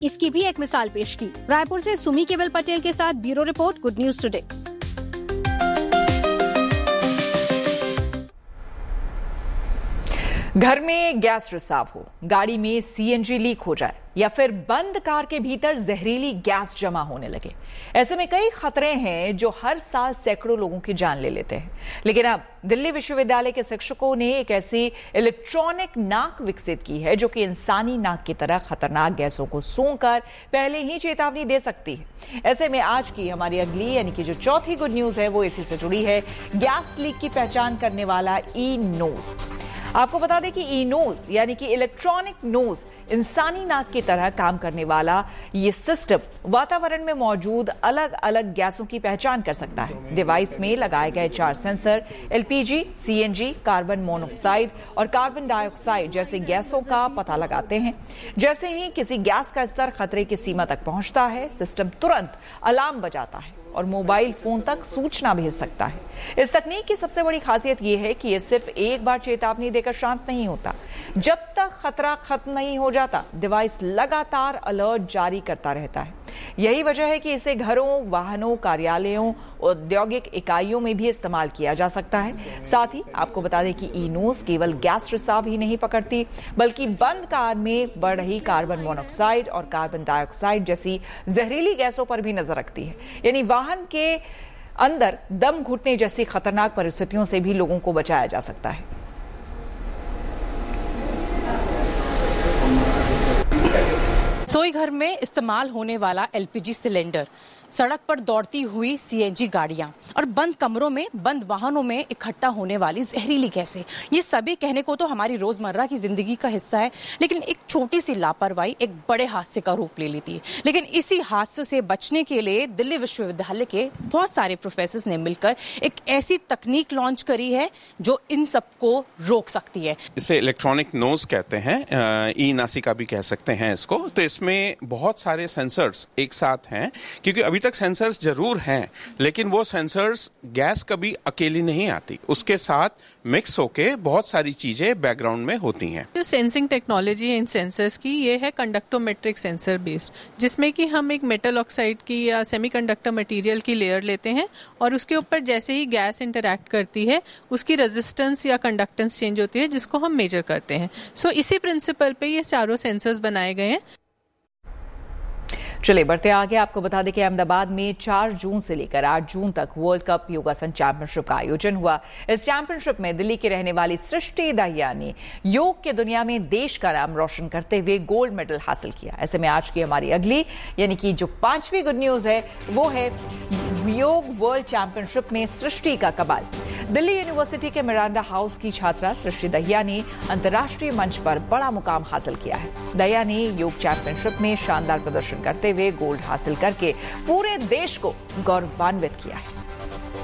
इसकी भी एक मिसाल पेश की। रायपुर से सुमी केवल पटेल के साथ bureau report, good news today. घर में गैस रिसाव हो, गाड़ी में सीएनजी लीक हो जाए या फिर बंद कार के भीतर जहरीली गैस जमा होने लगे, ऐसे में कई खतरे हैं जो हर साल सैकड़ों लोगों की जान ले लेते हैं। लेकिन अब दिल्ली विश्वविद्यालय के शिक्षकों ने एक ऐसी इलेक्ट्रॉनिक नाक विकसित की है जो कि इंसानी नाक की तरह खतरनाक गैसों को सूंघकर पहले ही चेतावनी दे सकती है। ऐसे में आज की हमारी अगली यानी कि जो चौथी गुड न्यूज है वो इसी से जुड़ी है। गैस लीक की पहचान करने वाला ई नोज। आपको बता दें कि ई नोज यानी कि इलेक्ट्रॉनिक नोज इंसानी नाक की तरह काम करने वाला ये सिस्टम वातावरण में मौजूद अलग अलग गैसों की पहचान कर सकता है। डिवाइस में लगाए गए 4 sensor LPG, CNG, carbon monoxide और कार्बन डाइऑक्साइड जैसे गैसों का पता लगाते हैं। जैसे ही किसी गैस का स्तर खतरे की सीमा तक पहुंचता है, सिस्टम तुरंत अलार्म बजाता है और मोबाइल फोन तक सूचना भेज सकता है। इस तकनीक की सबसे बड़ी खासियत यह है कि यह सिर्फ एक बार चेतावनी देकर शांत नहीं होता। जब तक खतरा खत्म नहीं हो जाता, डिवाइस लगातार अलर्ट जारी करता रहता है। यही वजह है कि इसे घरों, वाहनों, कार्यालयों, औद्योगिक इकाइयों में भी इस्तेमाल किया जा सकता है। साथ ही आपको बता दें कि ई नोज केवल गैस रिसाव ही नहीं पकड़ती, बल्कि बंद कार में बढ़ रही कार्बन मोनोऑक्साइड और कार्बन डाइऑक्साइड जैसी जहरीली गैसों पर भी नजर रखती है। यानी वाहन के अंदर दम घुटने जैसी खतरनाक परिस्थितियों से भी लोगों को बचाया जा सकता है। रसोई घर में इस्तेमाल होने वाला एलपीजी सिलेंडर, सड़क पर दौड़ती हुई सीएनजी गाड़ियां और बंद कमरों में, बंद वाहनों में इकट्ठा होने वाली जहरीली गैसें, ये सभी कहने को तो हमारी रोजमर्रा की जिंदगी का हिस्सा है, लेकिन एक छोटी सी लापरवाही एक बड़े हादसे का रूप ले लेती है। लेकिन इसी हादसे से बचने के लिए दिल्ली विश्वविद्यालय के बहुत सारे प्रोफेसर्स ने मिलकर एक ऐसी तकनीक लॉन्च करी है जो इन सबको रोक सकती है। इसे इलेक्ट्रॉनिक नोज कहते हैं, ई नासिका भी कह सकते हैं इसको। तो इसमें बहुत सारे सेंसर्स एक साथ हैं, क्योंकि अभी तक सेंसर्स जरूर हैं, लेकिन वो सेंसर्स गैस कभी अकेली नहीं आती, उसके साथ मिक्स होके बहुत सारी चीजें बैकग्राउंड में होती हैं। जो सेंसिंग टेक्नोलॉजी है इन सेंसर्स की, ये है कंडक्टोमेट्रिक सेंसर बेस्ड, जिसमें कि हम एक मेटल ऑक्साइड की या सेमीकंडक्टर मटेरियल की लेयर लेते हैं और उसके ऊपर जैसे ही गैस इंटरैक्ट करती है उसकी रेजिस्टेंस या कंडक्टेंस चेंज होती है, जिसको हम मेजर करते हैं। इसी प्रिंसिपल पे ये चारों सेंसर्स बनाए गए हैं। चलिए बढ़ते आगे। आपको बता दें कि अहमदाबाद में 4 जून से लेकर 8 जून तक वर्ल्ड कप योगासन चैंपियनशिप का आयोजन हुआ। इस चैंपियनशिप में दिल्ली की रहने वाली सृष्टि दहिया ने योग के दुनिया में देश का नाम रोशन करते हुए गोल्ड मेडल हासिल किया। ऐसे में आज की हमारी अगली यानी कि जो 5वीं गुड न्यूज है वो है योग वर्ल्ड चैंपियनशिप में सृष्टि का कमाल। दिल्ली यूनिवर्सिटी के मिरांडा हाउस की छात्रा सृष्टि दहिया ने अंतर्राष्ट्रीय मंच पर बड़ा मुकाम हासिल किया है। दहिया ने योग चैंपियनशिप में शानदार प्रदर्शन करते हुए गोल्ड हासिल करके पूरे देश को गौरवान्वित किया है।